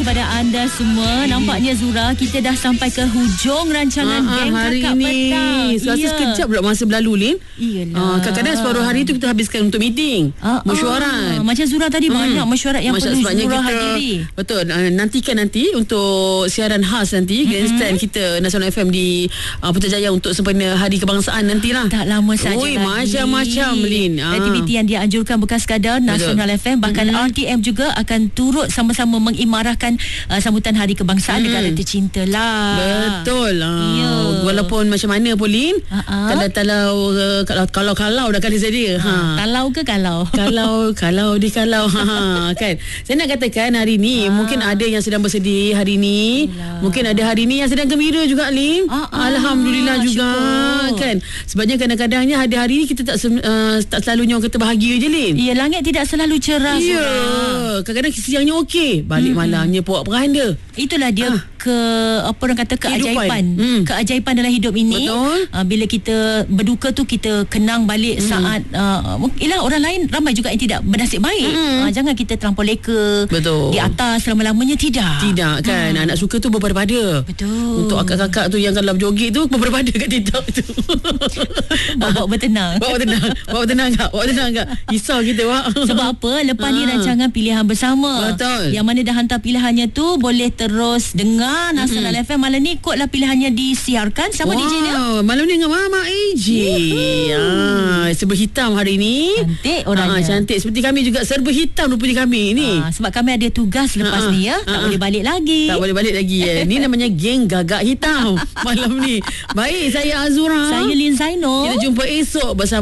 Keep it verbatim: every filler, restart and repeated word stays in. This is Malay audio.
kepada anda semua. Nampaknya Zura, kita dah sampai ke hujung rancangan Ah, Geng hari Kakak ini Petang. Rasa Iya. sekejap pula masa berlalu, Lin. Iyalah. Ah, kadang-kadang separuh hari tu kita habiskan untuk meeting, Ah, mesyuarat. ah, macam Zura tadi Hmm. banyak mesyuarat yang Macam perlu sebabnya Zura kita, hadiri. Betul. Uh, nantikan nanti untuk siaran khas nanti mm-hmm. Grandstand kita Nasional F M di uh, Putrajaya untuk sempena Hari Kebangsaan nantilah. Tak lama saja Oi, lagi. macam-macam, Lin. Ah. Aktiviti yang dianjurkan bukan sekadar Nasional F M, bahkan Mm-hmm. R T M juga akan turut sama-sama mengimarahkan uh, sambutan Hari Kebangsaan Mm. negara tercinta lah. Betul. Ah. Ya. Walaupun macam mana pun, Lin. Ah-ah. Kalau kalau uh, kalau kalau kalau dah kali saya. Ha. Talau ke kalau? Kalau kalau di kalau ha, kan. Saya nak katakan hari ni Ah. mungkin ada yang sedang bersedih hari ni. Yalah. Mungkin ada hari ni yang sedang gembira juga, Lim. Ah, ah. Alhamdulillah juga, Syukur. kan. Sebabnya kadang-kadangnya ada hari ni kita tak sem- uh, tak selalunya orang kata bahagia je, Lin. Ya, langit tidak selalu cerah. Ya, Zura. kadang-kadang siangnya okey, balik Mm-mm. malamnya puak peranda. Itulah dia Ah. ke apa orang kata keajaiban. Kehidupan. Hmm. Keajaiban dalam hidup ini. Betul. Uh, bila kita berduka tu kita kenang balik Hmm. saat uh, ialah orang lain ramai juga yang tidak bernasib baik. Hmm. Uh, jangan kita terlampau leka. Betul. Di atas selama-lamanya tidak. Tidak, kan. Hmm. Anak suka tu berpada-pada. Betul. Untuk akak-kakak tu yang kalau berjoget tu berpada-pada kat TikTok tu. Bawa bertenang. Bawa tenang. Bawa tenang tak? Bawa tenang tak? Risau kita, Wak. Sebab apa? Lepas ni Ah. rancangan pilihan bersama. Betul. Yang mana dah hantar pilihannya tu boleh terus dengar Nasional F M. Malam ni kotlah pilihannya disiarkan. Siapa wow, D J-nya? malam ni dengan Mama A J. Ah, serba hitam hari ni. Cantik orangnya. Ah, cantik. Seperti kami juga serba hitam rupanya kami ni. Ah, sebab kami ada tugas lepas Ah, ni ya. Tak ah, boleh balik lagi. Tak boleh balik lagi eh. Ni namanya geng gagak hitam malam ni. Baik, saya Azura. Saya Lin Zainul. Kita jumpa esok bersama